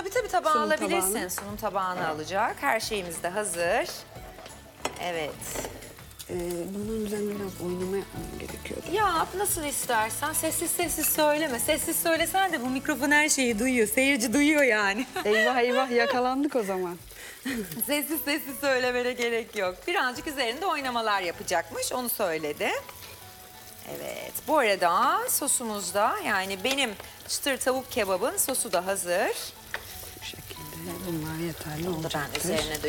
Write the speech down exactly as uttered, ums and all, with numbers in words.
Tabii tabii tabağı Sunum alabilirsin. tabağını. Sunum tabağını alacak. Her şeyimiz de hazır. Evet. Ee, bunun üzerine biraz oynama yapmam gerekiyordu. Yap nasıl istersen. Sessiz sessiz söyleme. Sessiz söylesen de bu mikrofon her şeyi duyuyor. Seyirci duyuyor yani. Eyvah eyvah yakalandık o zaman. Sessiz sessiz söylemene gerek yok. Birazcık üzerinde oynamalar yapacakmış. Onu söyledi. Evet. Bu arada sosumuzda yani benim çıtır tavuk kebabın sosu da hazır. Bu şekilde bunlar yeterli Onu da ben olacaktır. üzerine